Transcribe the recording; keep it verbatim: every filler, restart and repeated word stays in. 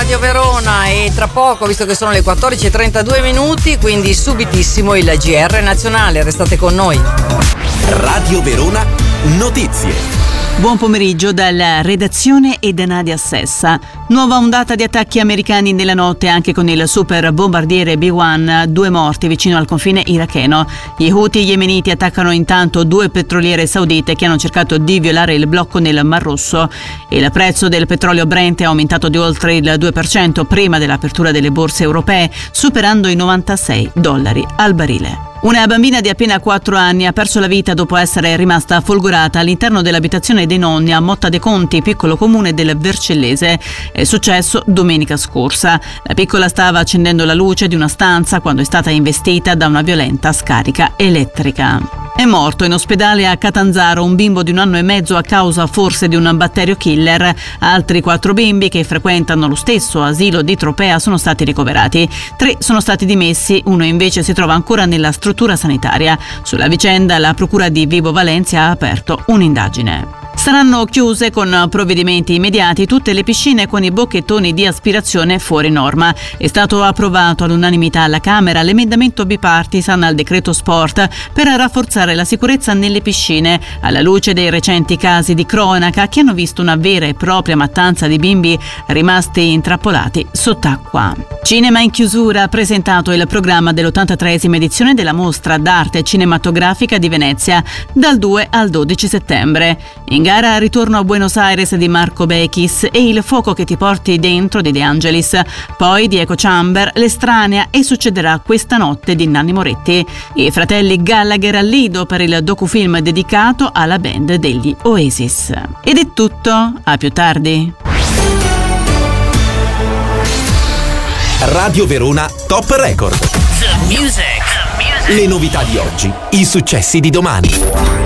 Radio Verona e tra poco, visto che sono le quattordici e trentadue minuti, quindi subitissimo il G R nazionale, restate con noi. Radio Verona Notizie. Buon pomeriggio dalla redazione e da Nadia Sessa. Nuova ondata di attacchi americani nella notte anche con il super bombardiere B uno, due morti vicino al confine iracheno. Gli Houthi yemeniti attaccano intanto due petroliere saudite che hanno cercato di violare il blocco nel Mar Rosso. Il prezzo del petrolio Brent è aumentato di oltre il due per cento prima dell'apertura delle borse europee, superando i novantasei dollari al barile. Una bambina di appena quattro anni ha perso la vita dopo essere rimasta folgorata all'interno dell'abitazione dei nonni a Motta de Conti, piccolo comune del Vercellese. È successo domenica scorsa. La piccola stava accendendo la luce di una stanza quando è stata investita da una violenta scarica elettrica. È morto in ospedale a Catanzaro un bimbo di un anno e mezzo a causa forse di un batterio killer. Altri quattro bimbi che frequentano lo stesso asilo di Tropea sono stati ricoverati. Tre sono stati dimessi, uno invece si trova ancora nella struttura sanitaria. Sulla vicenda la procura di Vibo Valentia ha aperto un'indagine. Saranno chiuse con provvedimenti immediati tutte le piscine con i bocchettoni di aspirazione fuori norma. È stato approvato all'unanimità alla Camera l'emendamento bipartisan al decreto sport per rafforzare la sicurezza nelle piscine, alla luce dei recenti casi di cronaca che hanno visto una vera e propria mattanza di bimbi rimasti intrappolati sott'acqua. Cinema in chiusura ha presentato il programma dell'ottantatreesima edizione della Mostra d'Arte Cinematografica di Venezia dal due al dodici settembre. In gara ritorno a Buenos Aires di Marco Bechis e Il fuoco che ti porti dentro di De Angelis, poi di Echo Chamber, L'estranea e Succederà questa notte di Nanni Moretti. I fratelli Gallagher al lido per il docufilm dedicato alla band degli Oasis. Ed è tutto, a più tardi. Radio Verona Top Record. The music. The music. Le novità di oggi, i successi di domani.